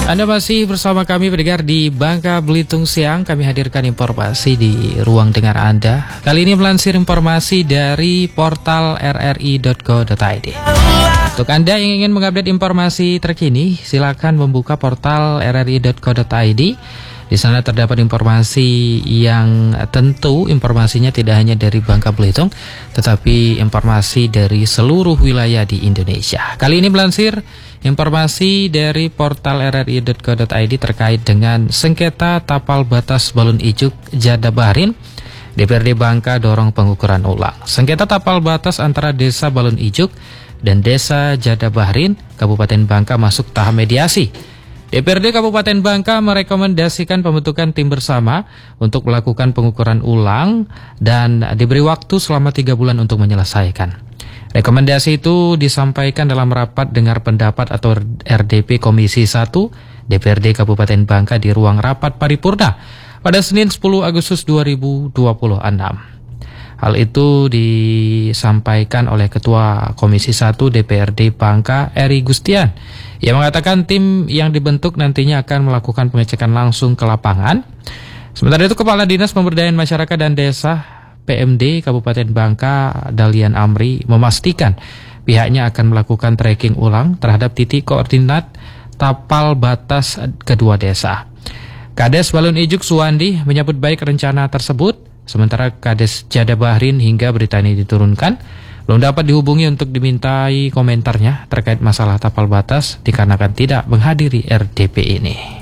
Anda masih bersama kami pendengar di Bangka Belitung Siang. Kami hadirkan informasi di ruang dengar Anda. Kali ini melansir informasi dari portal rri.co.id. Untuk Anda yang ingin mengupdate informasi terkini, silakan membuka portal rri.co.id. Di sana terdapat informasi yang tentu informasinya tidak hanya dari Bangka Belitung, tetapi informasi dari seluruh wilayah di Indonesia. Kali ini melansir informasi dari portal rri.co.id terkait dengan sengketa tapal batas Balun Ijuk Jada Bahrin. DPRD Bangka dorong pengukuran ulang. Sengketa tapal batas antara Desa Balun Ijuk dan Desa Jada Bahrin, Kabupaten Bangka masuk tahap mediasi. DPRD Kabupaten Bangka merekomendasikan pembentukan tim bersama untuk melakukan pengukuran ulang dan diberi waktu selama 3 bulan untuk menyelesaikan. Rekomendasi itu disampaikan dalam rapat dengar pendapat atau RDP Komisi 1 DPRD Kabupaten Bangka di ruang rapat paripurna pada Senin 10 Agustus 2026. Hal itu disampaikan oleh Ketua Komisi 1 DPRD Bangka, Eri Gustian. Ia mengatakan tim yang dibentuk nantinya akan melakukan pengecekan langsung ke lapangan. Sementara itu, Kepala Dinas Pemberdayaan Masyarakat dan Desa PMD Kabupaten Bangka, Dalian Amri, memastikan pihaknya akan melakukan tracking ulang terhadap titik koordinat tapal batas kedua desa. Kades Balun Ijuk Suwandi menyambut baik rencana tersebut. Sementara Kades Jada Bahrin hingga berita ini diturunkan belum dapat dihubungi untuk dimintai komentarnya terkait masalah tapal batas dikarenakan tidak menghadiri RDP ini.